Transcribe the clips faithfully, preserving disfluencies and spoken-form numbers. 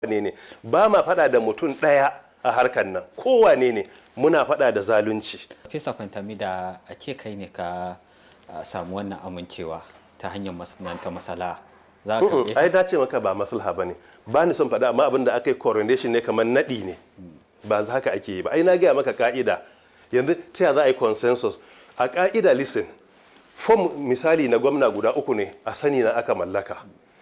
ne ne ba ma faɗa da mutum ɗaya a harkar nan, kowane ne muna faɗa da zalunci. Fesa Fantami, da a ce kai ne ka uh, samu wannan amincewa ta hanyar masana'anta masala za ka mm ai dace maka ba maslaha bane, ba ni son faɗa, amma abin da aka yi coronation ne kamar naɗi ne, ba haka ake yi ba. Ai na gaya maka ka'ida, yanzu ta za a yi consensus a ka'ida. Listen, form misali na gwamna guda uku ne a sani na aka mallaka,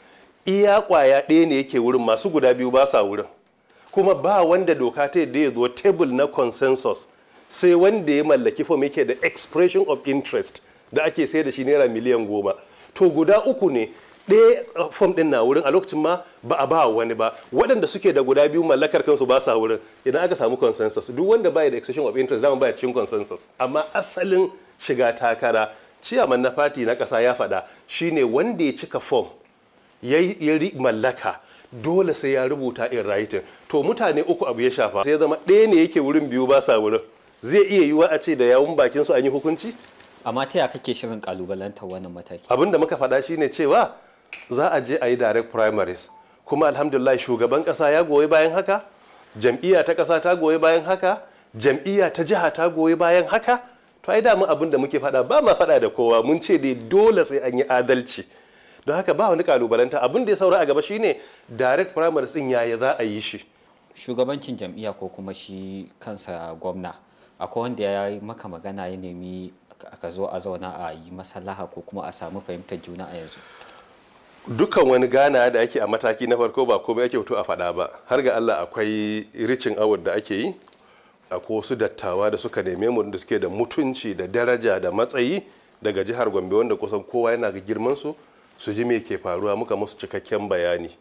iya kwaya ɗaya ne yake wurin, masu guda biyu ba sa wurin, kuma ba wanda doka ta yadda ya zo table na consensus sai wanda ya mallaki form yake da expression of interest da ake sai da shi naira miliyan goma. To guda uku ne, ɗaya form ɗin na wurin a lokacin ma ba a ba wani ba, waɗanda suke da guda biyu mallakar kansu ba sa wurin. Idan aka samu consensus, duk wanda baya da expression of interest zama baya cikin consensus. Amma asalin shiga takara, ciyaman na fati na ƙasa ya faɗa, shine wanda ya cika form ya mallaka dole sai ya rubuta in writing. To mutane uku abu ya shafa, sai zama ɗaya ne yake wurin, biyu ba sa wurin. Zai iya yiwuwa a ce da yawun bakin su an yi hukunci. Amma ta yaya kake shirin kalubalantar wannan mataki? Abin da muka faɗa shine cewa za a je a yi direct primaries, kuma alhamdulillah shugaban ƙasa ya goyi bayan haka, jam'iyya ta ƙasa ta goyi bayan haka, jam'iyya ta jiha ta goyi bayan haka. To ai damun abin da muke faɗa, ba ma faɗa da kowa, mun ce dai dole sai an yi adalci. Don haka ba wani kalubalanta. Abin da ya saura a gaba shine direct primaries din yaya za a yi shi. Shugabancin jam'iyya ko kuma shi kansa gwamna, akwai wanda ya yi maka magana ya nemi ka zo a zauna a yi maslaha ko kuma a samu fahimtar juna a yanzu? Dukkan wani gana da ake a mataki na farko ba komai ake fito a faɗa ba. Har ga Allah akwai ricin award da ake yi, akwai wasu dattawa da suka neme mu da suke da mutunci da daraja da matsayi daga jihar Gombe, wanda kusan kowa yana ga girman su su ji me ke faruwa, muka musu cikakken bayani,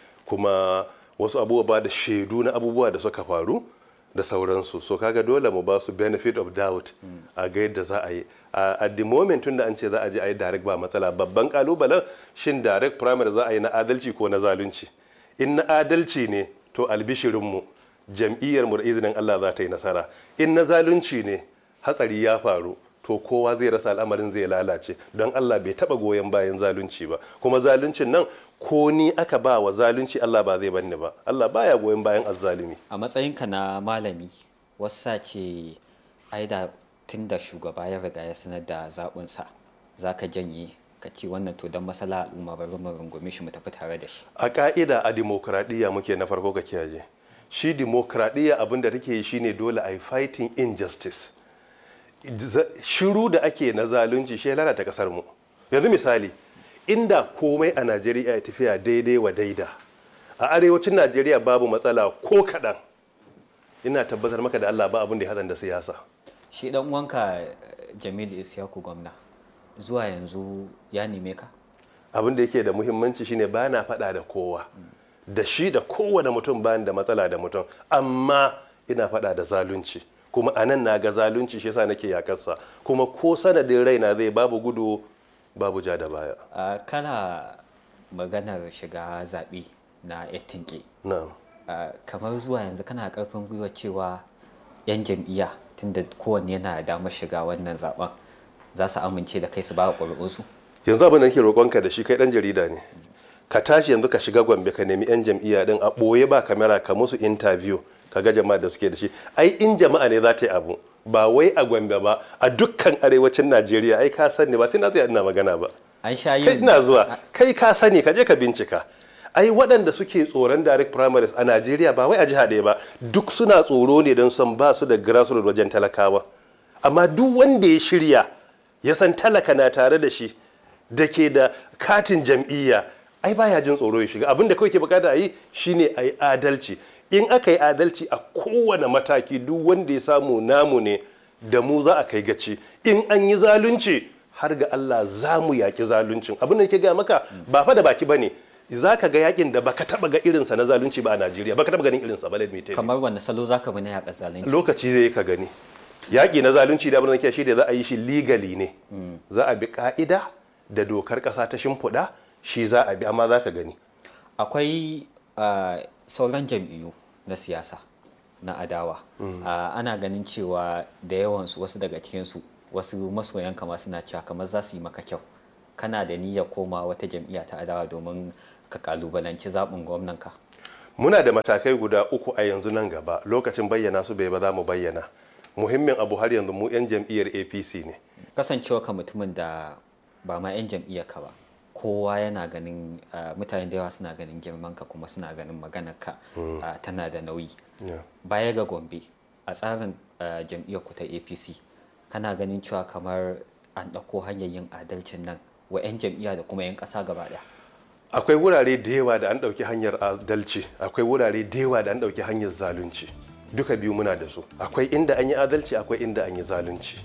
kuma wasu abubuwa da shaidu na abubuwa da suka faru da sauransu. So kaga dole mu ba su benefit of doubt a ga yadda za a yi. At the moment tun da an ce za a je a yi direct ba matsala. Babban kalubalen shin direct primary za a yi na adalci ko na zalunci. In na adalci ne to albishirinmu, jam'iyyar mu da izinin Allah za ta yi nasara. In na zalunci ne hatsari ya faru, to kowa zai rasa, al'amarin zai lalace. Don Allah bai taba goyon bayan zalunci ba, kuma zaluncin nan ko ni aka ba wa zalunci Allah ba zai banni ba. Allah baya goyon bayan azzalumi. A matsayinka na malami, wasa ce ai da tun da shugaba ya riga ya sanar da zaɓinsa za ka janye ka ce wannan to don masala al'umma bari mu rungume shi mu tafi tare da shi? A ka'ida a dimokuraɗiyya muke, na farko ka kiyaye shi dimokuraɗiyya abin da take yi shine dole a yi fighting injustice. Shiru da ake na zalunci shi lalata kasar mu. Yanzu misali, inda komai a Najeriya ya tafiya daidai wa daida, a arewacin Najeriya babu matsala ko kaɗan, ina tabbatar maka da Allah ba abin da ya haɗa da siyasa. Shi dan uwanka Jamilu Isyaku gwamna zuwa yanzu ya neme ka? Abin da yake da muhimmanci shine ba na faɗa da kowa, da shi da kowane mutum ba da matsala da mutum, amma ina faɗa da zalunci. Kuma a nan na ga zalunci, shi yasa nake yakarsa, kuma ko sanadin raina zai babu gudu babu ja da baya. Uh, kana maganar shiga zaɓe na yattinke. Na'am. Uh, kamar zuwa yanzu kana ƙarfin gwiwa cewa 'yan jam'iyya tunda kowanne yana da damar shiga wannan zaɓen za su amince da kai su ba ƙuri'unsu? Yanzu abin da nake roƙonka da shi, kai ɗan jarida ne, ka tashi yanzu ka shiga Gombe ka nemi 'yan jam'iyya din a ɓoye ba kamera, ka musu interview ka ga jama'a da suke da shi. Ai in jama'a ne za ta yi abu, ba wai a Gombe ba, a dukkan arewacin Najeriya. Ai ka sani, ba sai na tsaya ina magana ba. An sha yin. Kai ina zuwa, kai ka sani, ka je ka bincika. Ai waɗanda suke tsoron direct primaries a Najeriya ba wai a jiha ɗaya ba, duk suna tsoro ne don san ba su da grassroots wajen talakawa. Amma duk wanda ya shirya ya san talaka na tare da shi, da ke da katin jam'iyya, ai baya jin tsoro ya shiga. Abin da kawai ke bukata a yi shine a yi adalci. In aka yi adalci a kowane mataki, duk wanda ya samu namu ne, da mu za a kai gaci. In an yi zalunci, har ga Allah za mu yaƙi zaluncin. Abin da ke gaya maka ba fa da baki ba ne, za ka ga yakin da baka taba ga irinsa na zalunci ba a Najeriya, baka taba ganin irinsa ba. Kamar wanne salo za ka bi na yaƙa zalunci? Lokaci zai ka gani. Yaƙi na zalunci da abin da ke shi da za a yi shi legally ne, za a bi ka'ida da dokar ƙasa ta shimfiɗa, shi za a bi, amma za ka gani. Akwai uh, sauran jam'iyyu na siyasa na adawa. Mm. Uh, ana ganin cewa da yawansu, wasu daga cikinsu, wasu masoyan kama suna cewa kamar za su yi maka kyau. Kana da niyyar koma wata jam'iyya ta adawa domin ka kalubalanci zaɓin gwamnanka? muna da matakai guda uku a yanzu nan gaba, lokacin bayyana su bai ba za mu bayyana. Muhimmin abu har yanzu mu 'yan jam'iyyar A P C ne. Kasancewa ka mutumin da ba ma 'yan jam'iyyar ka ba, kowa yana ganin uh, mutane da yawa suna ganin girman ka kuma suna ganin maganar ka mm. uh, tana da nauyi. Yeah. Baya ga Gombe, a tsarin uh, jam'iyyar ku ta A P C, kana ganin cewa kamar an ɗauko hanyar yin adalcin nan wa 'yan jam'iyya da kuma 'yan ƙasa gaba ɗaya? Akwai wurare da yawa da an ɗauki hanyar adalci, akwai wurare da yawa da an ɗauki hanyar zalunci. Duka biyu muna da su. Akwai inda an yi adalci, akwai inda an yi zalunci.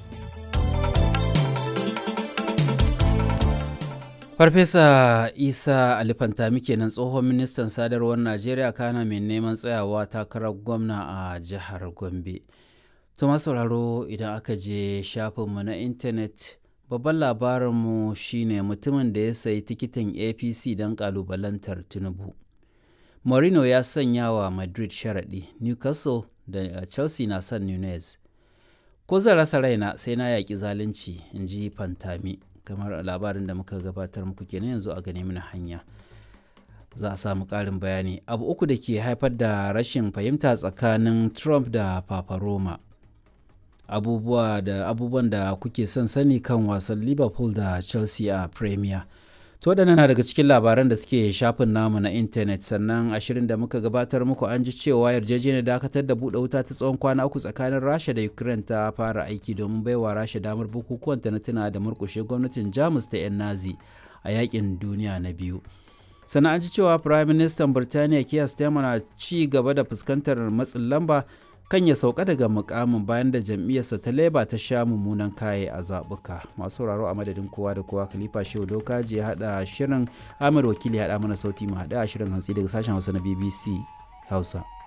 Farfesa Isa Ali Fantami kenan, tsohon ministan sadarwar Najeriya kana mai neman tsayawa takarar gwamna a jihar Gombe. To masu sauraro, idan aka je shafinmu na intanet, babban labarinmu shine mutumin da ya sayi tikitin A P C don kalubalantar Tinubu. Mourinho ya sanya wa Madrid sharaɗi, Newcastle da Chelsea na son Nunez. Ko zan rasa raina sai na yaƙi zalunci, in ji Fantami. Kamar labarin da muka gabatar muku kenan, yanzu a gane mana hanya za a samu ƙarin bayani. Abu uku da ke haifar da rashin fahimta tsakanin Trump da Papa Roma. Abubuwa da abubuwan da kuke son sani kan wasan Liverpool da Chelsea a Premier. To waɗannan na daga cikin labaran da suke shafin namu na intanet. Sannan ashirin da muka gabatar muku an ji cewa yarjejeniyar dakatar da buɗe wuta ta tsawon kwana uku tsakanin Rasha da Ukraine ta fara aiki domin baiwa Rasha damar bukukuwan ta na tuna da murƙushe gwamnatin Jamus ta 'yan Nazi a yakin duniya na biyu. Sannan an ji cewa Prime Minister Birtaniya Keir Starmer na ci gaba da fuskantar matsin lamba kan ya sauka daga mukamin bayan da jam'iyyarsa ta Labour ta sha mummunan kaye a zaɓuka. Masu sauraro, a madadin kowa da kowa, Khalifa Shehu Dokaji ya haɗa shirin, Ahmed Wakili ya haɗa mana sauti, mu haɗa shirin hantsi daga sashen Hausa na B B C Hausa.